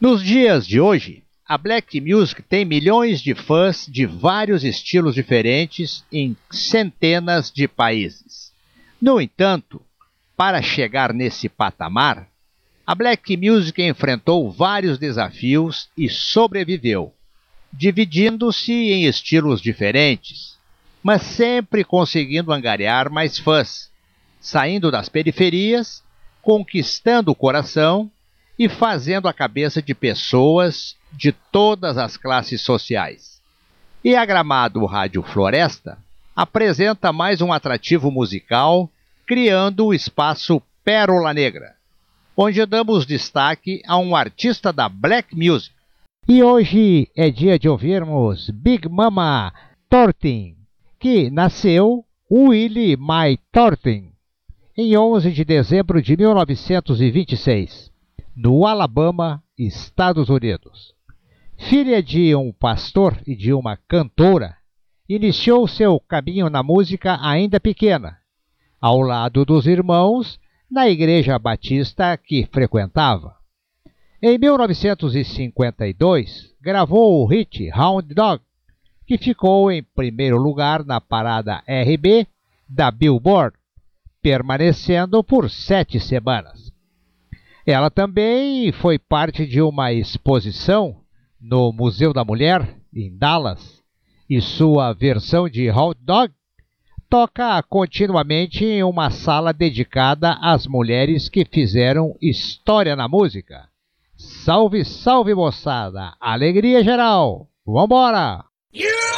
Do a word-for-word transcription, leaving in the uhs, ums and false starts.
Nos dias de hoje, a Black Music tem milhões de fãs de vários estilos diferentes em centenas de países. No entanto, para chegar nesse patamar, a Black Music enfrentou vários desafios e sobreviveu, dividindo-se em estilos diferentes, mas sempre conseguindo angariar mais fãs, saindo das periferias, conquistando o coração e fazendo a cabeça de pessoas de todas as classes sociais. E a Gramado Rádio Floresta apresenta mais um atrativo musical, criando o espaço Pérola Negra, onde damos destaque a um artista da Black Music. E hoje é dia de ouvirmos Big Mama Thornton, que nasceu Willie Mae Thornton em onze de dezembro de mil novecentos e vinte e seis. No Alabama, Estados Unidos. Filha de um pastor e de uma cantora, iniciou seu caminho na música ainda pequena, ao lado dos irmãos, na igreja batista que frequentava. Em mil novecentos e cinquenta e dois, gravou o hit Hound Dog, que ficou em primeiro lugar na parada R B da Billboard, permanecendo por sete semanas. Ela também foi parte de uma exposição no Museu da Mulher, em Dallas, e sua versão de Hot Dog toca continuamente em uma sala dedicada às mulheres que fizeram história na música. Salve, salve, moçada! Alegria geral! Vambora! Yeah!